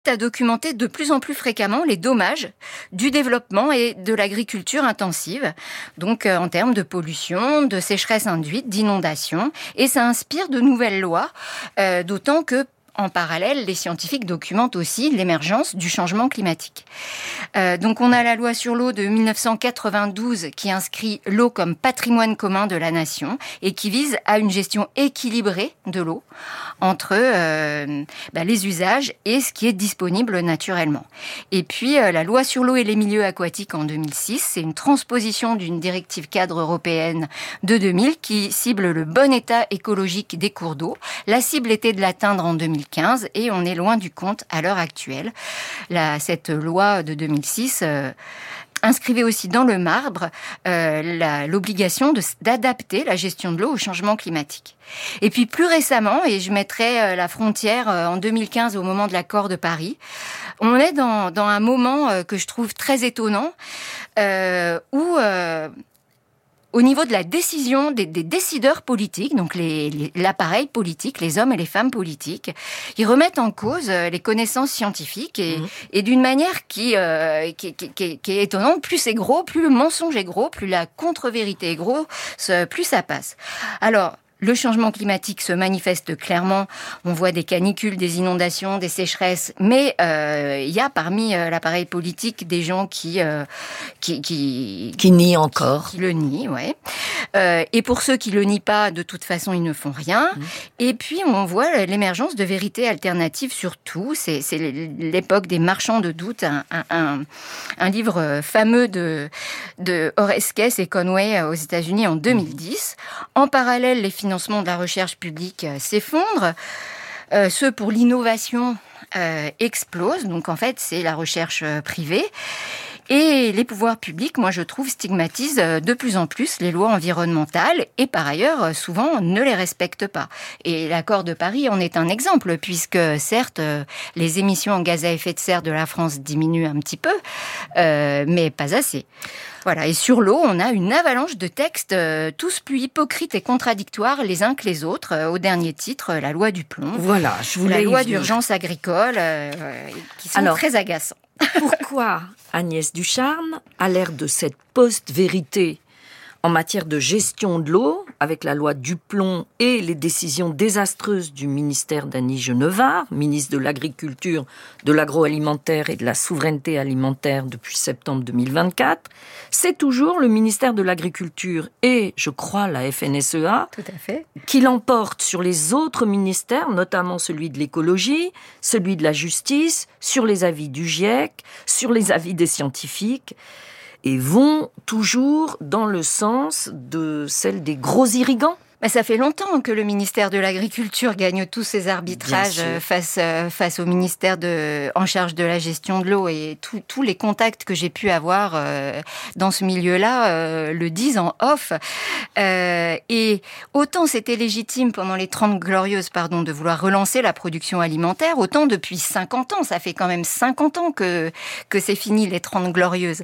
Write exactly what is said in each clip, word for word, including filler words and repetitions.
à documenter de plus en plus fréquemment les dommages du développement et de l'agriculture intensive, donc euh, en termes de pollution, de sécheresse induite, d'inondation, et ça inspire de nouvelles lois, euh, d'autant que en parallèle, les scientifiques documentent aussi l'émergence du changement climatique. Euh, donc on a la loi sur l'eau de dix-neuf cent quatre-vingt-douze qui inscrit l'eau comme patrimoine commun de la nation et qui vise à une gestion équilibrée de l'eau entre euh, bah, les usages et ce qui est disponible naturellement. Et puis euh, la loi sur l'eau et les milieux aquatiques en deux mille six, c'est une transposition d'une directive cadre européenne de deux mille qui cible le bon état écologique des cours d'eau. La cible était de l'atteindre en deux mille quinze et on est loin du compte à l'heure actuelle. La, cette loi de deux mille six euh, inscrivait aussi dans le marbre euh, la, l'obligation de, d'adapter la gestion de l'eau au changement climatique. Et puis plus récemment, et je mettrai euh, la frontière euh, en deux mille quinze au moment de l'accord de Paris, on est dans, dans un moment euh, que je trouve très étonnant euh, où... Euh, Au niveau de la décision des, des décideurs politiques, donc les, les, l'appareil politique, les hommes et les femmes politiques, ils remettent en cause les connaissances scientifiques et, mmh. et d'une manière qui, euh, qui, qui, qui, qui est étonnante. Plus c'est gros, plus le mensonge est gros, plus la contre-vérité est gros, plus ça passe. Alors, le changement climatique se manifeste clairement. On voit des canicules, des inondations, des sécheresses. Mais euh, il y a parmi euh, l'appareil politique des gens qui euh, qui, qui qui nient encore, qui, qui le nient, ouais. Euh, et pour ceux qui le nient pas, de toute façon, ils ne font rien. Mmh. Et puis on voit l'émergence de vérités alternatives sur tout. C'est, c'est l'époque des marchands de doute, un, un, un, un livre fameux de de Horace Case et Conway aux États-Unis en deux mille dix. En parallèle, les financements de la recherche publique euh, s'effondrent. Euh, ceux pour l'innovation euh, explosent. Donc, en fait, c'est la recherche euh, privée. Et les pouvoirs publics, moi, je trouve, stigmatisent de plus en plus les lois environnementales et, par ailleurs, souvent, ne les respectent pas. Et l'accord de Paris en est un exemple, puisque, certes, les émissions en gaz à effet de serre de la France diminuent un petit peu, euh, mais pas assez. Voilà. Et sur l'eau, on a une avalanche de textes, euh, tous plus hypocrites et contradictoires les uns que les autres. Euh, au dernier titre, la loi du plomb. Voilà, je voulais la loi d'urgence agricole, euh, qui sont Alors, très agaçants. Pourquoi Agnès Ducharme, à l'ère de cette post-vérité en matière de gestion de l'eau, avec la loi Duplon et les décisions désastreuses du ministère d'Annie Genevard, ministre de l'Agriculture, de l'Agroalimentaire et de la Souveraineté alimentaire depuis septembre deux mille vingt-quatre, c'est toujours le ministère de l'Agriculture et, je crois, la F N S E A Tout à fait. qui l'emporte sur les autres ministères, notamment celui de l'écologie, celui de la justice, sur les avis du GIEC, sur les avis des scientifiques, et vont toujours dans le sens de celle des gros irrigants. Mais ça fait longtemps que le ministère de l'Agriculture gagne tous ses arbitrages face face au ministère de en charge de la gestion de l'eau, et tous tous les contacts que j'ai pu avoir euh, dans ce milieu-là euh, le disent en off. Euh, et autant c'était légitime pendant les trente glorieuses, pardon, de vouloir relancer la production alimentaire, autant depuis cinquante ans, ça fait quand même cinquante ans que que c'est fini les trente glorieuses.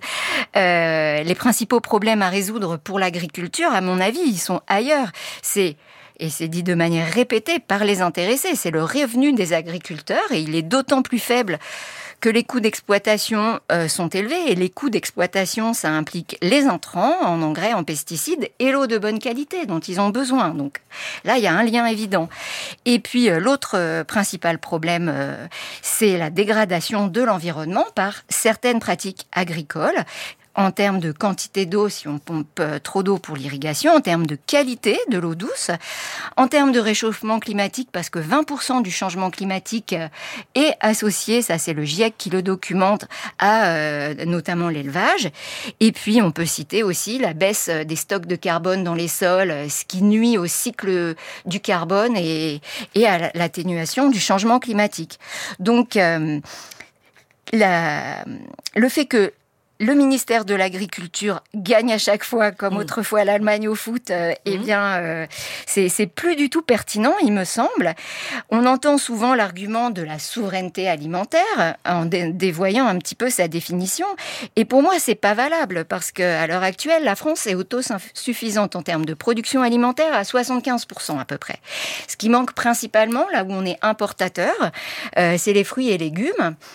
Euh, les principaux problèmes à résoudre pour l'agriculture, à mon avis, ils sont ailleurs. C'est, et c'est dit de manière répétée par les intéressés, c'est le revenu des agriculteurs, et il est d'autant plus faible que les coûts d'exploitation euh, sont élevés. Et les coûts d'exploitation, ça implique les intrants en engrais, en pesticides, et l'eau de bonne qualité dont ils ont besoin. Donc là, il y a un lien évident. Et puis euh, l'autre euh, principal problème, euh, c'est la dégradation de l'environnement par certaines pratiques agricoles, en termes de quantité d'eau, si on pompe trop d'eau pour l'irrigation, en termes de qualité de l'eau douce, en termes de réchauffement climatique, parce que vingt pour cent du changement climatique est associé, ça c'est le GIEC qui le documente, à euh, notamment l'élevage. Et puis on peut citer aussi la baisse des stocks de carbone dans les sols, ce qui nuit au cycle du carbone et, et à l'atténuation du changement climatique. Donc euh, la, le fait que le ministère de l'Agriculture gagne à chaque fois, comme mmh. autrefois l'Allemagne au foot, euh, mmh. eh bien, euh, c'est, c'est plus du tout pertinent, il me semble. On entend souvent l'argument de la souveraineté alimentaire, en dé- dévoyant un petit peu sa définition. Et pour moi, c'est pas valable, parce qu'à l'heure actuelle, la France est autosuffisante en termes de production alimentaire à soixante-quinze pour cent à peu près. Ce qui manque principalement, là où on est importateur, euh, c'est les fruits et légumes.